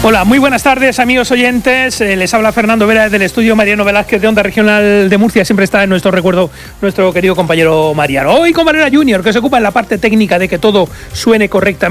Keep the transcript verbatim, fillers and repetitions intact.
Hola, muy buenas tardes, amigos oyentes. Eh, les habla Fernando Vera del estudio Mariano Velázquez de Onda Regional de Murcia. Siempre está en nuestro recuerdo nuestro querido compañero Mariano. Hoy con Valera Junior, que se ocupa en la parte técnica de que todo suene correctamente.